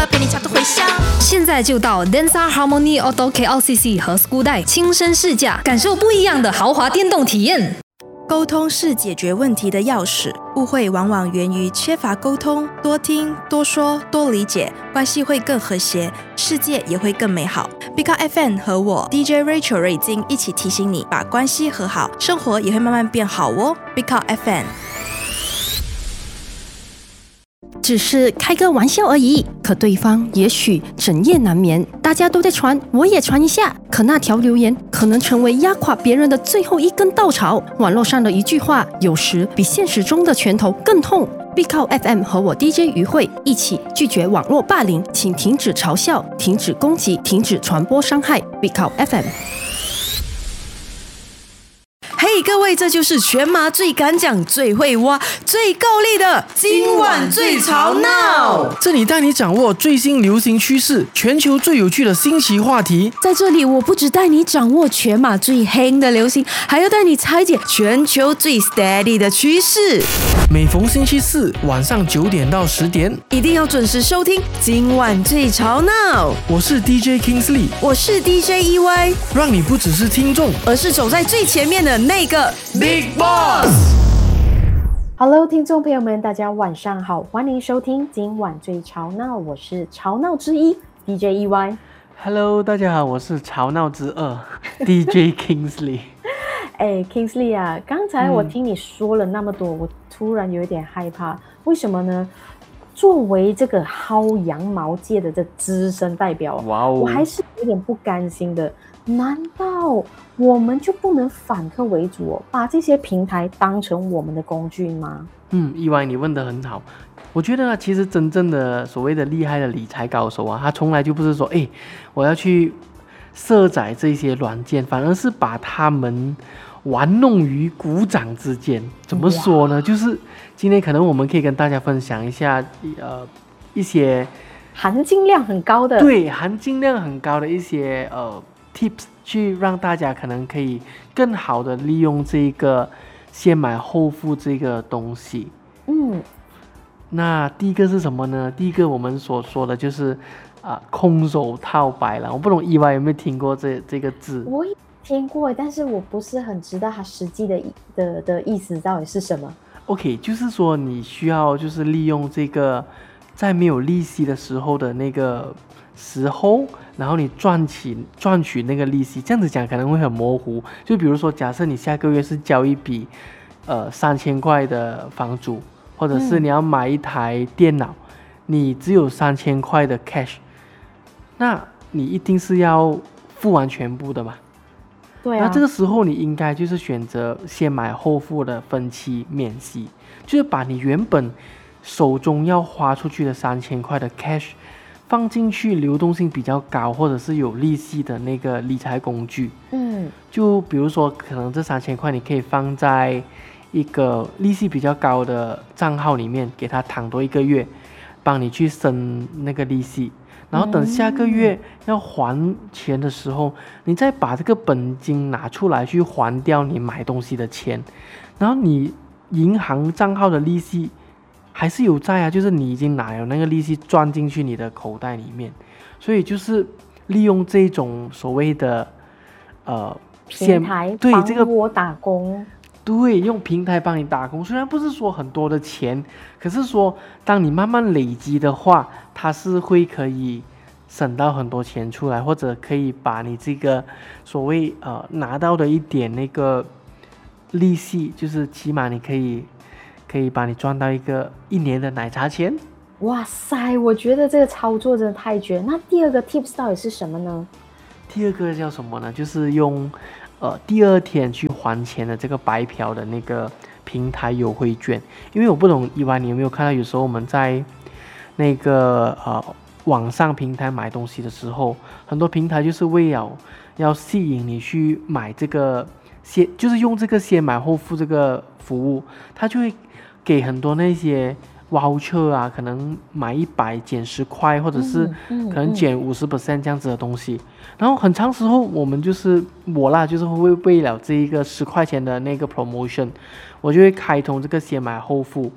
歌，陪你唱出回响。 现在就到 Denza Harmony Auto KLCC 和 Skudai 亲身试驾，感受不一样的豪华电动体验。 沟通是解决问题的钥匙，误会往往源于缺乏沟通。多听、多说、多理解，关系会更和谐，世界也会更美好。Big Up FM 和我 DJ Rachel 瑞金一起提醒你，把关系和好，生活也会慢慢变好哦。Big Up FM。 只是开个玩笑而已，可对方也许整夜难眠。大家都在传，我也传一下。可那条留言可能成为压垮别人的最后一根稻草。网络上的一句话，有时比现实中的拳头更痛。Big Up FM 和我 DJ 于慧一起拒绝网络霸凌，请停止嘲笑，停止攻击，停止传播伤害。Big Up FM。 嘿，各位，这就是全马最敢讲、最会挖、最够力的今晚最吵闹。 这里带你掌握最新流行趋势，全球最有趣的新奇话题。 在这里，我不只带你掌握全马最黑的流行，还要带你拆解全球最 steady 的趋势。 每逢星期四晚上9点到10点， 一定要准时收听今晚最吵闹。 我是 DJ Kingsley， 我是 DJ EY， 让你不只是听众， 而是走在最前面的那个 Big Boss。Hello， 听众朋友们，大家晚上好，欢迎收听今晚最吵闹，我是吵闹之一 DJ EY。Hello， 大家好，我是吵闹之二DJ Kingsley。 Kingsley 啊，刚才我听你说了那么多，我突然有一点害怕，为什么呢？作为这个薅羊毛界的这资深代表，我还是有点不甘心的。难道我们就不能反客为主把这些平台当成我们的工具吗？ 意外你问得很好。我觉得其实真正的所谓的厉害的理财高手他从来就不是说我要去设载这些软件，反而是把他们玩弄于股掌之间。怎么说呢？就是今天可能我们可以跟大家分享一下一些含金量很高的一些tips， 去让大家可能可以更好的利用这个先买后付这个东西。那第一个是什么呢？第一个我们所说的就是空手套白狼。我不懂意外有没有听过这个字？ 我也听过，但是我不是很知道它实际的意思到底是什么。 OK， 就是说你需要就是利用这个在没有利息的时候的那个时候，然后你赚取那个利息。这样子讲可能会很模糊，就比如说假设你下个月是交一笔3000块的房租，或者是你要买一台电脑，你只有3000块的 cash， 那你一定是要付完全部的嘛。 对啊， 那这个时候你应该就是选择先买后付的分期免息，就是把你原本手中要花出去的3000块的 cash 放进去流动性比较高或者是有利息的那个理财工具。就比如说可能这3000块你可以放在一个利息比较高的账号里面，给它躺多1个月，帮你去生那个利息，然后等下个月要还钱的时候，你再把这个本金拿出来去还掉你买东西的钱，然后你银行账号的利息还是有在就是你已经拿了那个利息赚进去你的口袋里面。所以就是利用这种所谓的平台帮我打工。 对，用平台帮你打工，虽然不是说很多的钱，可是说当你慢慢累积的话，它是会可以省到很多钱出来，或者可以把你这个所谓拿到的一点那个利息，就是起码你可以把你赚到一年的奶茶钱。 哇塞，我觉得这个操作真的太绝。那第二个 tips 到底是什么呢？ 第二个叫什么呢？就是用第二天去还钱的这个白嫖的那个平台优惠券。因为我不懂以外你有没有看到，有时候我们在那个网上平台买东西的时候，很多平台就是为了要吸引你去买这个就是用这个先买后付这个服务，它就会给很多那些voucher可能买100减10块，或者是可能减50% 这样子的东西。然后很长时候我们就是会为了这一个10块钱的那个 promotion， 我就会开通这个先买后付，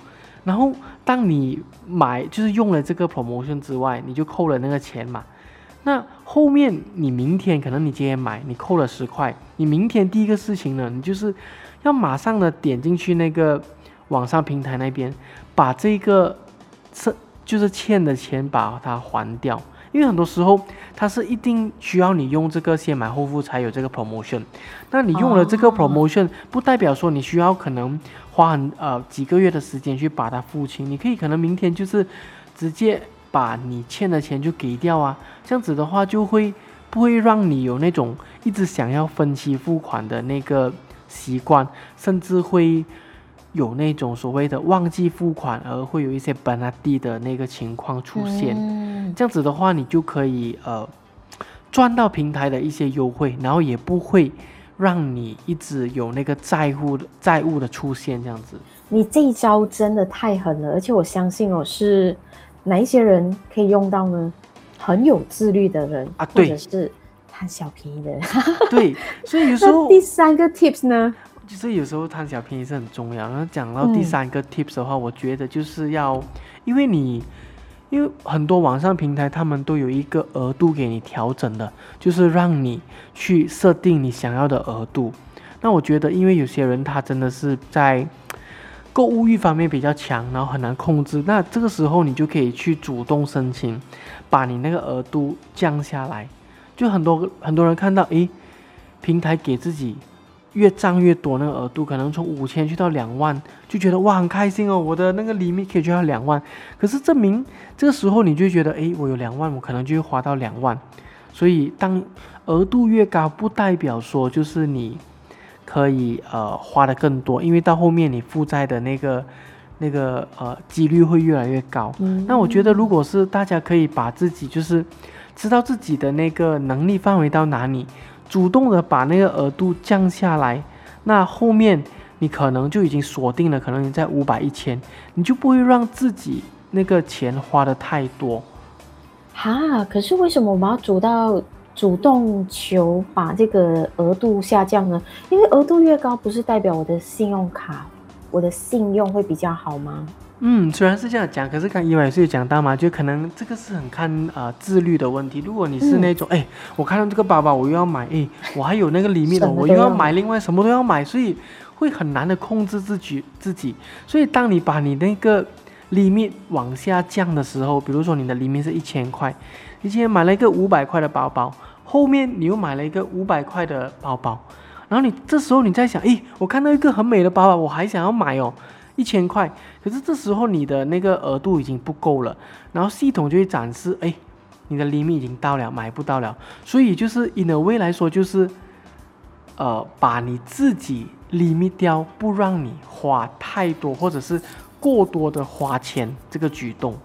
然后当你就是用了这个 promotion 之外，你就扣了那个钱嘛。那后面你明天可能你今天买，你扣了10块，你明天第一个事情呢，你就是要马上的点进去那个网上平台那边，把这个就是欠的钱把它还掉。因为很多时候它是一定需要你用这个先买后付才有这个 promotion， 那你用了这个 promotion，不代表说你需要可能花几个月的时间去把它付清，你可以可能明天就是直接把你欠的钱就给掉啊，这样子的话就不会让你有那种一直想要分期付款的那个习惯，甚至会有那种所谓的忘记付款而会有一些penalty的那个情况出现。这样子的话你就可以赚到平台的一些优惠，然后也不会让你一直有那个债务的出现。这样子你这一招真的太狠了，而且我相信是哪一些人可以用到呢？很有自律的人啊，或者是贪小便宜的人。 对，所以有时候那第3个 tips 呢， 就是有时候贪小便宜是很重要。然后讲到第3个 tips 的话，我觉得就是要，因为很多网上平台他们都有一个额度给你调整的，就是让你去设定你想要的额度。那我觉得因为有些人他真的是在购物欲方面比较强，然后很难控制，那这个时候你就可以去主动申请把你那个额度降下来。就很多人看到平台给自己越涨越多那个额度，可能从5000去到2万，就觉得哇很开心哦，我的那个 limit 可以去到2万。可是证明这个时候你就觉得我有2万，我可能就会花到2万。所以当额度越高，不代表说就是你可以花的更多，因为到后面你负债的那个几率会越来越高。那我觉得如果是大家可以把自己就是知道自己的那个能力范围到哪里，主动的把那个额度降下来，那后面你可能就已经锁定了，可能你在500、1000，你就不会让自己那个钱花的太多。 可是为什么我们要主动求把这个额度下降呢？因为额度越高，不是代表我的信用卡、我的信用会比较好吗？ 虽然是这样讲，可是刚意外也是有讲到嘛，就可能这个是很看自律的问题。如果你是那种我看到这个包包我又要买，我还有那个里面的我又要买，另外什么都要买，所以会很难的控制自己。所以当你把你那个 limit 往下降的时候，比如说你的 limit 是1000块，你今天买了一个500块的包包，后面你又买了一个500块的包包，然后这时候你在想我看到一个很美的包包我还想要买1000块，可是这时候你的那个额度已经不够了，然后系统就会展示你的 limit 已经到了，买不到了。所以就是 in a way 来说，就是把你自己 limit 掉，不让你花太多或者是过多的花钱这个举动。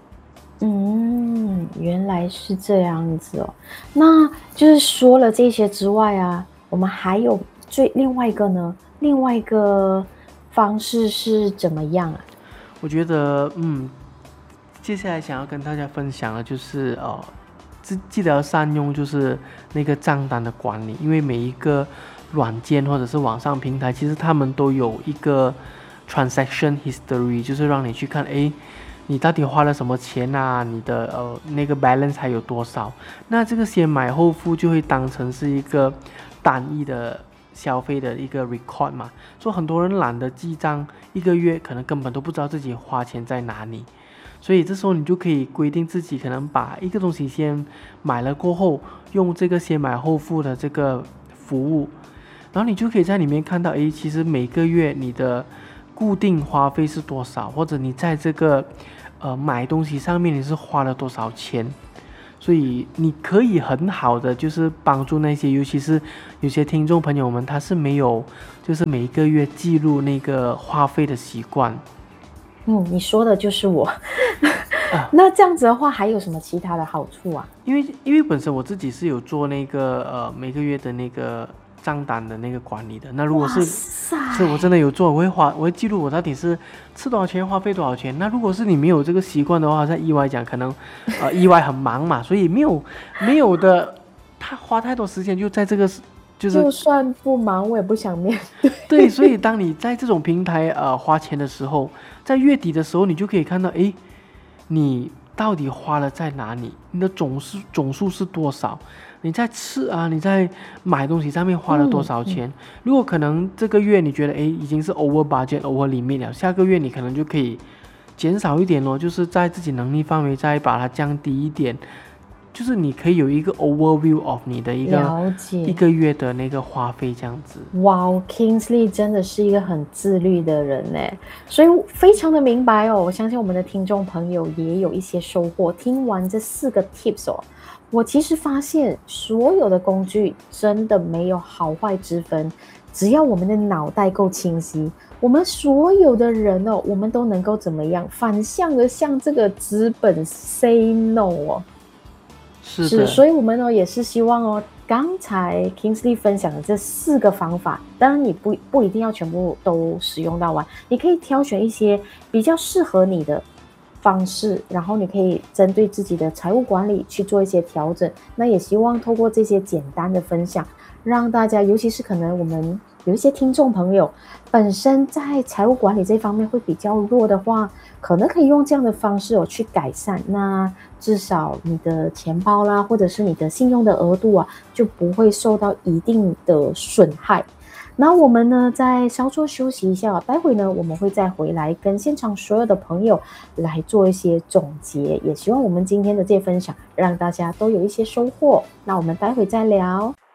原来是这样子哦。那就是说了这些之外啊，我们还有另外一个呢？另外一个方式是怎么样啊？ 我觉得接下来想要跟大家分享的就是记得要善用就是那个账单的管理，因为每一个软件或者是网上平台，其实他们都有一个 transaction history， 就是让你去看你到底花了什么钱啊，你的那个 balance 还有多少。那这个先买后付就会当成是一个单一的消费的一个 record 嘛，所以很多人懒得记账，一个月可能根本都不知道自己花钱在哪里。所以这时候你就可以规定自己可能把一个东西先买了过后，用这个先买后付的这个服务，然后你就可以在里面看到其实每个月你的固定花费是多少，或者你在这个买东西上面你是花了多少钱。所以你可以很好的就是帮助那些，尤其是有些听众朋友们他是没有就是每一个月记录那个花费的习惯。 你说的就是我。那这样子的话还有什么其他的好处啊？ 因为本身我自己是有做那个每个月的那个账单的那个管理的。那如果是我真的有做，我会记录我到底是吃多少钱，花费多少钱。那如果是你没有这个习惯的话，在意外讲可能意外很忙嘛，所以没有的他花太多时间就在这个就算不忙我也不想面对。 对，所以当你在这种平台花钱的时候，在月底的时候，你就可以看到，诶，你到底花了在哪里？你的总数是多少？你在吃啊，你在买东西上面花了多少钱？如果可能这个月你觉得已经是 over budget、over limit 了，下个月你可能就可以减少一点咯，就是在自己能力范围再把它降低一点。就是你可以有一个 overview of 你的一个月的那个花费这样子。 哇 Kingsley 真的是一个很自律的人耶，所以非常的明白哦。我相信我们的听众朋友也有一些收获。听完这4个 tips 哦，我其实发现所有的工具真的没有好坏之分，只要我们的脑袋够清晰，我们所有的人哦，我们都能够怎么样反向的向这个资本 say no 哦。 是， 所以我们也是希望哦，刚才 Kingsley 分享的这4个方法，当然你不一定要全部都使用到完，你可以挑选一些比较适合你的方式，然后你可以针对自己的财务管理去做一些调整。那也希望透过这些简单的分享，让大家，尤其是可能我们有一些听众朋友本身在财务管理这方面会比较弱的话，可能可以用这样的方式去改善，那至少你的钱包啦，或者是你的信用的额度啊，就不会受到一定的损害。那我们呢再稍作休息一下，待会呢我们会再回来跟现场所有的朋友来做一些总结，也希望我们今天的这些分享让大家都有一些收获。那我们待会再聊。